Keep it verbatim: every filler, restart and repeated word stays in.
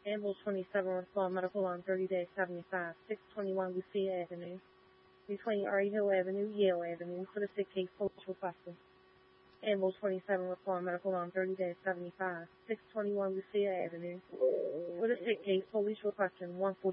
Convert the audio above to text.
Ambulance twenty-seven, Reform Medical on thirty days seventy-five, six twenty-one Lucia Avenue, between Arty Hill Avenue, Yale Avenue, for the sick case police requested. Ambulance twenty-seven, Reform Medical on thirty days seventy-five, six twenty-one Lucia Avenue, for the sick case police requesting one forty.